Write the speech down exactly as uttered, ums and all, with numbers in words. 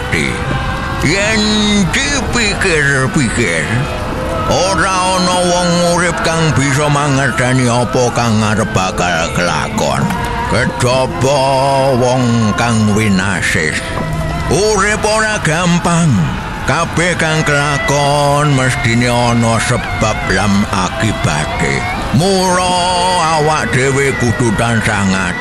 ati. Yen dipikir-pikir, ora ana wong urip kang bisa mangerteni apa kang arep bakal kelakon. Kejaba wong kang winasis. Urip ora gampang. Kabeh kang kelakon mestine ana sebab lan akibate. Mula awak dhewe kudu tansah